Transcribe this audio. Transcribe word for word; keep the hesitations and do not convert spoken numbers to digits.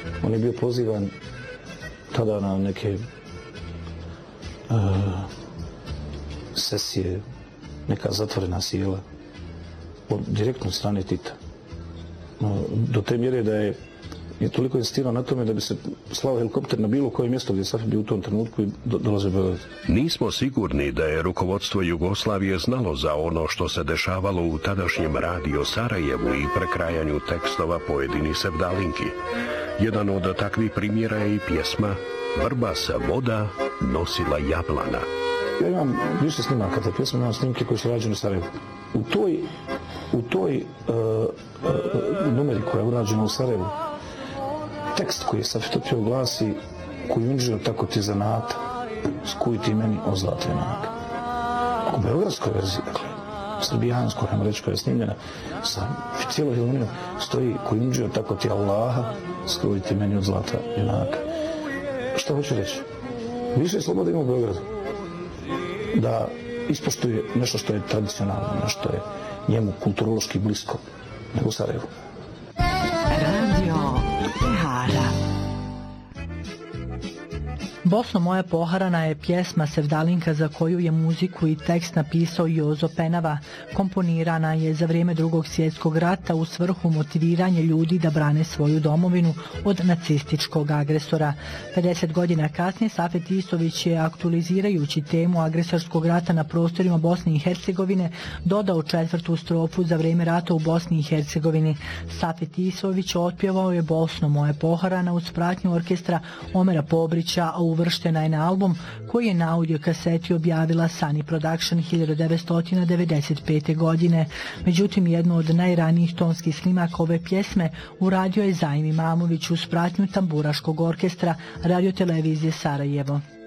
On je bio pozivan tada na neke uh, sesije, neka zatvorena sjela od direktne strane Tita. No, do te mjere da je, je toliko insistirao na tome da bi se slao helikopter na bilo koje mjesto gdje je Safet bio u tom trenutku i do, dolaze Beograd. Nismo sigurni da je rukovodstvo Jugoslavije znalo za ono što se dešavalo u tadašnjem Radio Sarajevu i prekrajanju tekstova pojedinih sevdalinki. Jedan od takvih primjera je i pjesma Vrba sa voda nosila jablana. Ja imam više snimaka te pjesme, imam snimke koje su rađene u Sarajevu. U toj, u toj uh, uh, numeri koja je urađena u Sarajevu, tekst koji je Safet opio glasi Kujundžio tako ti zanata, skuj ti meni o zlate nake. U beogradskoj verziji, dakle, srbijanskoj, hajmo reći, koja je snimljena sa cijeloj filmonijom, stoji Kujundžio tako ti Allaha, skuj ti meni od zlata junaka. Šta hoću reći? Više slobode ima u Beogradu da ispoštuje nešto što je tradicionalno, nešto je njemu kulturološki blisko, nego u Sarajevu. Radio Tehara. Bosno moja poharana je pjesma sevdalinka za koju je muziku i tekst napisao Jozo Penava. Komponirana je za vrijeme Drugog svjetskog rata u svrhu motiviranja ljudi da brane svoju domovinu od nacističkog agresora. pedeset godina kasnije Safet Isović je, aktualizirajući temu agresorskog rata na prostorima Bosne i Hercegovine, dodao četvrtu strofu za vrijeme rata u Bosni i Hercegovini. Safet Isović otpjevao je Bosno moja poharana uz pratnju orkestra Omera Pobrića, a uvrštena je na album koji je na audio kaseti objavila Sunny Production hiljadu devetsto devedeset pete. godine. Međutim, jednu od najranijih tonskih snimaka ove pjesme uradio je Zajim Imamović uz pratnju tamburaškog orkestra Radio Televizije Sarajevo.